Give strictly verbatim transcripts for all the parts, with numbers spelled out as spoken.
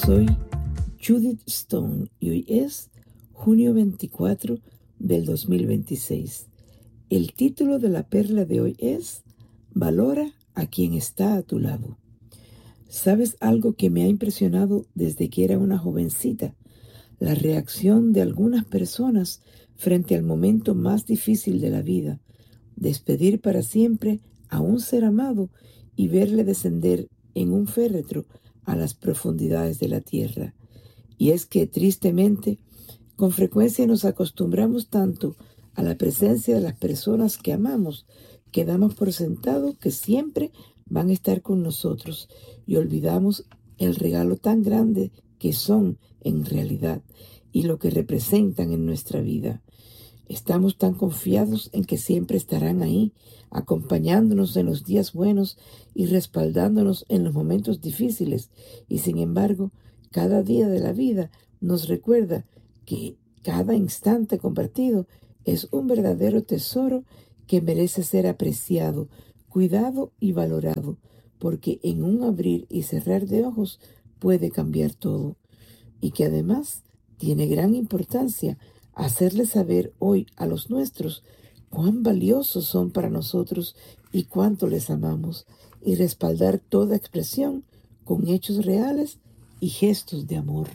Soy Judith Stone y hoy es junio veinticuatro del dos mil veintiséis. El título de la perla de hoy es Valora a quien está a tu lado. ¿Sabes algo que me ha impresionado desde que era una jovencita? La reacción de algunas personas frente al momento más difícil de la vida, despedir para siempre a un ser amado y verle descender en un féretro a las profundidades de la tierra. Y es que, tristemente, con frecuencia nos acostumbramos tanto a la presencia de las personas que amamos, que damos por sentado que siempre van a estar con nosotros y olvidamos el regalo tan grande que son en realidad y lo que representan en nuestra vida. Estamos tan confiados en que siempre estarán ahí, acompañándonos en los días buenos y respaldándonos en los momentos difíciles. Y sin embargo, cada día de la vida nos recuerda que cada instante compartido es un verdadero tesoro que merece ser apreciado, cuidado y valorado, porque en un abrir y cerrar de ojos puede cambiar todo. Y que además tiene gran importancia hacerles saber hoy a los nuestros cuán valiosos son para nosotros y cuánto les amamos, y respaldar toda expresión con hechos reales y gestos de amor.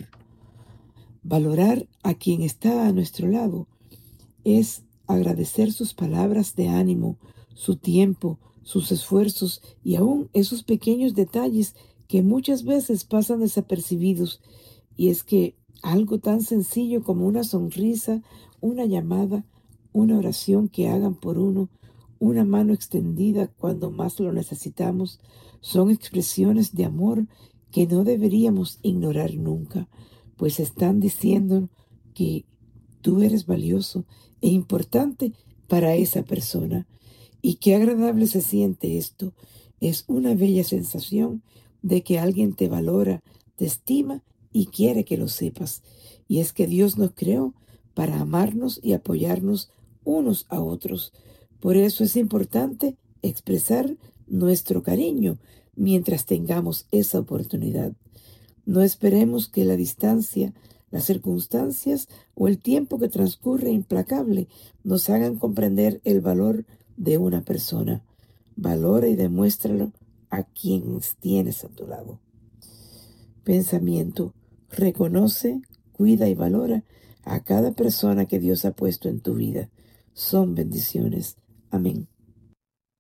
Valorar a quien está a nuestro lado es agradecer sus palabras de ánimo, su tiempo, sus esfuerzos y aún esos pequeños detalles que muchas veces pasan desapercibidos. Y es que algo tan sencillo como una sonrisa, una llamada, una oración que hagan por uno, una mano extendida cuando más lo necesitamos, son expresiones de amor que no deberíamos ignorar nunca, pues están diciendo que tú eres valioso e importante para esa persona. Y qué agradable se siente esto. Es una bella sensación de que alguien te valora, te estima y quiere que lo sepas. Y es que Dios nos creó para amarnos y apoyarnos unos a otros. Por eso es importante expresar nuestro cariño mientras tengamos esa oportunidad. No esperemos que la distancia, las circunstancias o el tiempo que transcurre implacable nos hagan comprender el valor de una persona. Valora y demuéstralo a quienes tienes a tu lado. Pensamiento: reconoce, cuida y valora a cada persona que Dios ha puesto en tu vida. Son bendiciones. Amén.